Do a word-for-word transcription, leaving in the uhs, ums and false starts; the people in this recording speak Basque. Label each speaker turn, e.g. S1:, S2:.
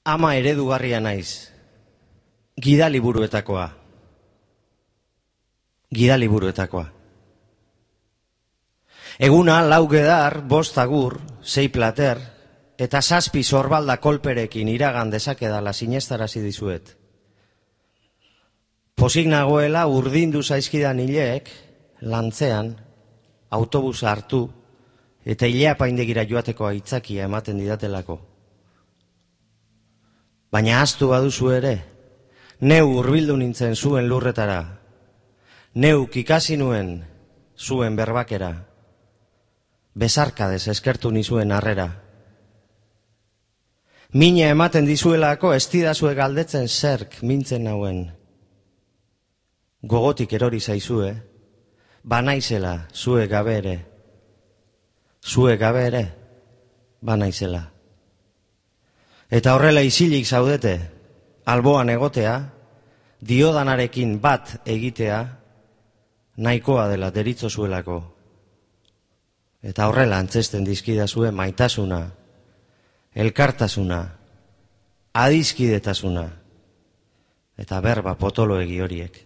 S1: Ama eredugarria naiz, gidaliburuetakoa. Gidaliburuetakoa. Eguna lau gedar, bost agur, sei plater, eta zazpi sorbalda kolperekin iragan dezakedala sinestarazi dizuet. Posik nagoela urdindu zaizkidan hileek, lantzean, autobusa hartu, eta ileapaindegira joateko aitzakia ematen didatelako. Baina ahaztu baduzu ere, neu hurbildu nintzen zuen lurretara, neuk ikasi nuen zuen berbakera, besarkadez eskertu nizuen harrera. Mina ematen dizuelako ez didazue galdetzen zerk mintzen nauen. Gogotik erori zaizue, banaizela zue gabe ere. Zue gabe ere, banaizela. Eta horrela isilik zaudete, alboan egotea, diodanarekin bat egitea, nahikoa dela deritzo zuelako. Eta horrela antzesten dizkidazue maitasuna, elkartasuna, adizkidetasuna, eta berba potoloegi horiek.